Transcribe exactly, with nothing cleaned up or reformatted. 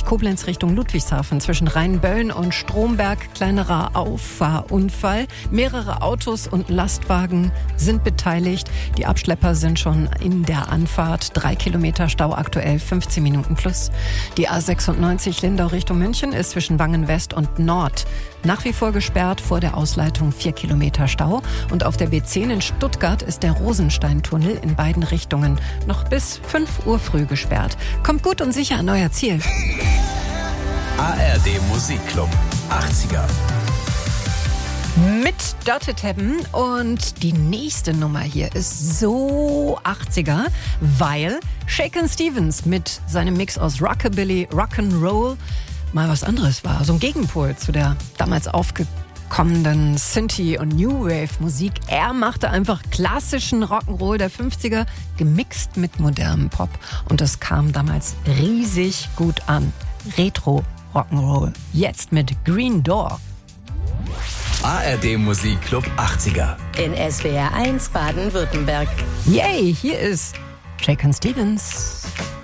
Koblenz Richtung Ludwigshafen zwischen Rheinböllen und Stromberg. Kleinerer Auffahrunfall. Mehrere Autos und Lastwagen sind beteiligt. Die Abschlepper sind schon in der Anfahrt. Drei Kilometer Stau aktuell, fünfzehn Minuten plus. Die A sechsundneunzig Lindau Richtung München ist zwischen Wangen West und Nord nach wie vor gesperrt, vor der Ausleitung vier Kilometer Stau. Und auf der B zehn in Stuttgart ist der Rosensteintunnel in beiden Richtungen noch bis fünf Uhr früh gesperrt. Kommt gut und sicher an euer Ziel. A R D Musikclub achtziger. Mit Dotted Heaven und die nächste Nummer hier ist so achtziger, weil Shakin' Stevens mit seinem Mix aus Rockabilly, Rock'n'Roll mal was anderes war. So ein Gegenpol zu der damals aufgekommenen Synthie- und New Wave-Musik. Er machte einfach klassischen Rock'n'Roll der fünfziger gemixt mit modernem Pop. Und das kam damals riesig gut an. Retro-Rock'n'Roll. Jetzt mit Green Door. A R D Musikclub achtziger. In S W R eins Baden-Württemberg. Yay, hier ist Shakin' Stevens.